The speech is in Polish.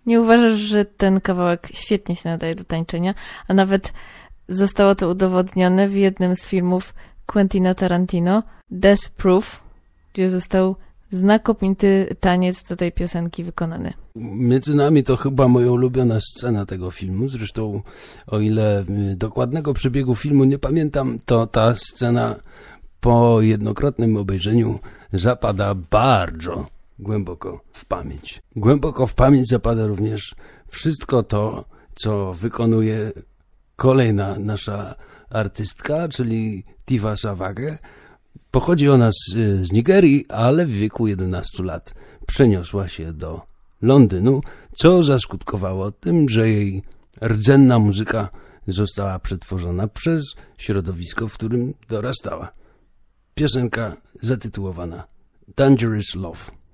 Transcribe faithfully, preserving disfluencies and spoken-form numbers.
Nie uważasz, że ten kawałek świetnie się nadaje do tańczenia, a nawet zostało to udowodnione w jednym z filmów Quentina Tarantino, Death Proof, gdzie został znakomity taniec do tej piosenki wykonany. Między nami to chyba moja ulubiona scena tego filmu. Zresztą o ile dokładnego przebiegu filmu nie pamiętam, to ta scena po jednokrotnym obejrzeniu zapada bardzo głęboko w pamięć. Głęboko w pamięć zapada również wszystko to, co wykonuje kolejna nasza artystka, czyli Tiwa Savage. Pochodzi ona z, z Nigerii, ale w wieku jedenastu lat przeniosła się do Londynu, co zaskutkowało tym, że jej rdzenna muzyka została przetworzona przez środowisko, w którym dorastała. Piosenka zatytułowana Dangerous Love.